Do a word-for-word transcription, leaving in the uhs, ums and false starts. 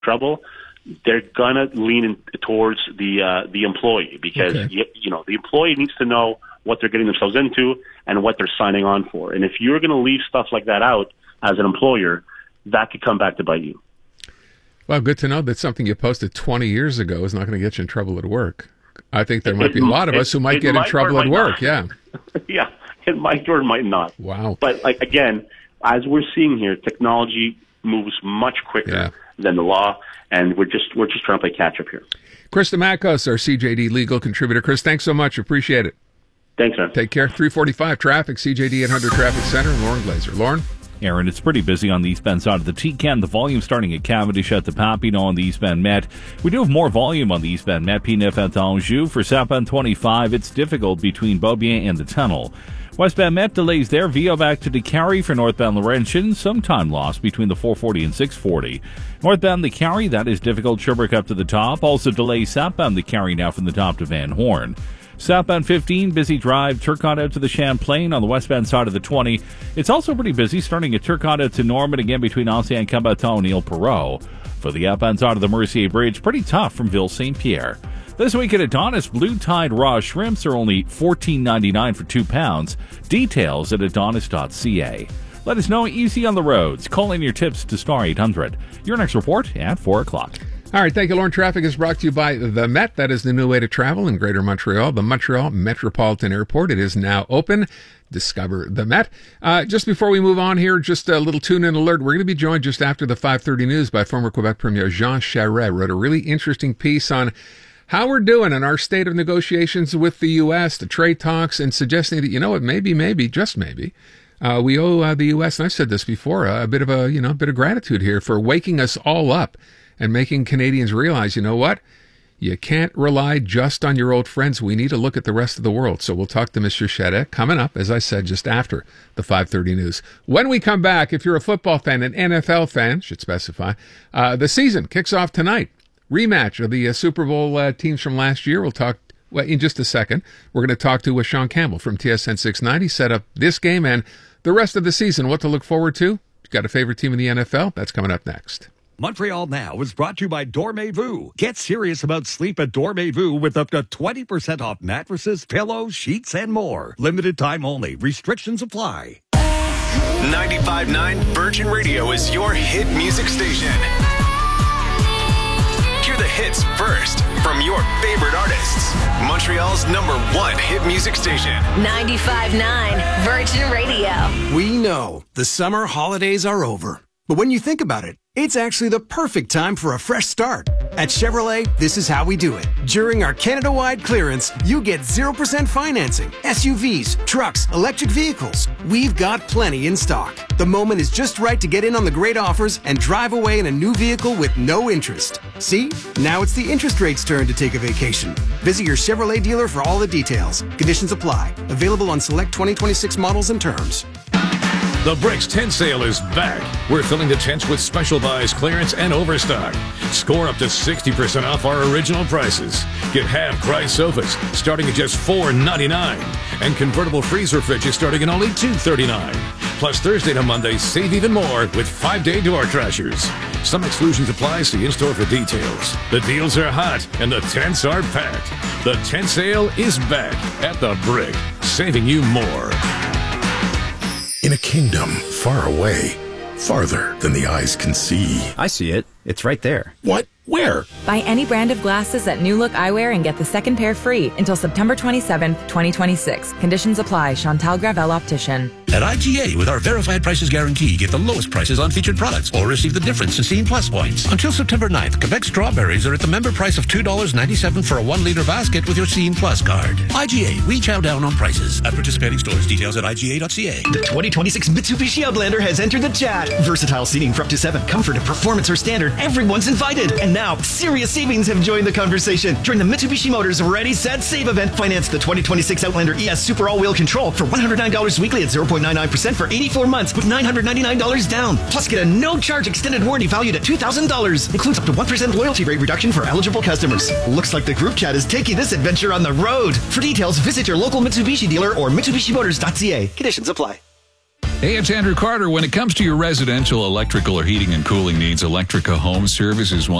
trouble, they're gonna lean in towards the uh, the employee because Okay. you, you know the employee needs to know what they're getting themselves into and what they're signing on for. And if you're going to leave stuff like that out as an employer, that could come back to bite you. Well, good to know that something you posted twenty years ago is not going to get you in trouble at work. I think there might be a lot of it, us who might it get might in trouble or at might work. not. Yeah. Yeah, it might or might not. Wow. But like again, as we're seeing here, technology moves much quicker Yeah. than the law, and we're just we're just trying to play catch up here. Chris Damakos, our C J D legal contributor. Chris, thanks so much. Appreciate it. Thanks, man. Take care. three forty-five traffic, C J D eight hundred Traffic Center, and Lauren Glazer. Lauren? Aaron, it's pretty busy on the eastbound side of the T C A N. The volume starting at Cavendish at the Papineau on the eastbound Met. We do have more volume on the eastbound Met, P neuf at Anjou. For southbound twenty-five, it's difficult between Beaubien and the tunnel. Westbound Met delays there via back to DeCarry for northbound Laurentian. Some time lost between the four forty and six forty. Northbound DeCarry, that is difficult. Sherbrooke up to the top. Also delays southbound DeCarry now from the top to Van Horn. Southbound fifteen, busy drive, Turcotte out to the Champlain on the westbound side of the twenty. It's also pretty busy, starting at Turcotte out to Norman, again between Ancien Cabaton and Ile Perrot. For the outbound side of the Mercier Bridge, pretty tough from Ville Saint Pierre. This week at Adonis, Blue Tide raw shrimps are only fourteen ninety-nine for two pounds. Details at adonis dot c a. Let us know easy on the roads. Call in your tips to Star eight hundred. Your next report at four o'clock. All right, thank you, Lauren. Traffic is brought to you by the Met. That is the new way to travel in Greater Montreal. The Montreal Metropolitan Airport. It is now open. Discover the Met. Uh, just before we move on here, just a little tune-in alert. We're going to be joined just after the five thirty news by former Quebec Premier Jean Charest. Wrote a really interesting piece on how we're doing in our state of negotiations with the U S, the trade talks, and suggesting that, you know what, maybe, maybe, just maybe, uh, we owe uh, the U S, and I've said this before, uh, a bit of a, you know, a bit of gratitude here for waking us all up and making Canadians realize, you know what? You can't rely just on your old friends. We need to look at the rest of the world. So we'll talk to Mister Charest coming up, as I said, just after the five thirty news. When we come back, if you're a football fan, an N F L fan, should specify, uh, the season kicks off tonight. Rematch of the uh, Super Bowl uh, teams from last year. We'll talk well, in just a second. We're going to talk to uh, Sean Campbell from T S N six ninety, set up this game and the rest of the season, what to look forward to. You've got a favorite team in the N F L? That's coming up next. Montreal Now is brought to you by Dormez-vous. Get serious about sleep at Dormez-vous with up to twenty percent off mattresses, pillows, sheets, and more. Limited time only. Restrictions apply. ninety-five point nine Virgin Radio is your hit music station. Hear the hits first from your favorite artists. Montreal's number one hit music station. ninety-five point nine Virgin Radio. We know the summer holidays are over. But when you think about it, it's actually the perfect time for a fresh start. At Chevrolet, this is how we do it. During our Canada-wide clearance, you get zero percent financing, S U Vs, trucks, electric vehicles. We've got plenty in stock. The moment is just right to get in on the great offers and drive away in a new vehicle with no interest. See? Now it's the interest rate's turn to take a vacation. Visit your Chevrolet dealer for all the details. Conditions apply. Available on select twenty twenty-six models and terms. The Bricks tent sale is back. We're filling the tents with special buys, clearance, and overstock. Score up to sixty percent off our original prices. Get half-price sofas starting at just four ninety-nine, and convertible freezer fridges starting at only two thirty-nine. Plus Thursday to Monday, save even more with five-day door crashers. Some exclusions apply. See in-store for details. The deals are hot and the tents are packed. The tent sale is back at the Brick, saving you more. In a kingdom far away, farther than the eyes can see. I see it. It's right there. What? Where? Buy any brand of glasses at New Look Eyewear and get the second pair free until September twenty-seventh, twenty twenty-six. Conditions apply. Chantal Gravel Optician. At I G A, with our verified prices guarantee, get the lowest prices on featured products or receive the difference in Scene Plus points. Until September ninth, Quebec strawberries are at the member price of two dollars and ninety-seven cents for a one-liter basket with your Scene Plus card. I G A, we chow down on prices. At participating stores, details at I G A dot C A. The twenty twenty-six Mitsubishi Outlander has entered the chat. Versatile seating for up to seven, comfort and performance are standard. Everyone's invited. And now, serious savings have joined the conversation. Join the Mitsubishi Motors Ready, Set, Save event. Finance the twenty twenty-six Outlander E S Super All-Wheel Control for one hundred nine dollars weekly at zero point nine nine percent for eighty-four months with nine hundred ninety-nine dollars down. Plus, get a no-charge extended warranty valued at two thousand dollars. Includes up to one percent loyalty rate reduction for eligible customers. Looks like the group chat is taking this adventure on the road. For details, visit your local Mitsubishi dealer or Mitsubishi Motors dot C A. Conditions apply. Hey, it's Andrew Carter. When it comes to your residential electrical or heating and cooling needs, Electrica Home Service is one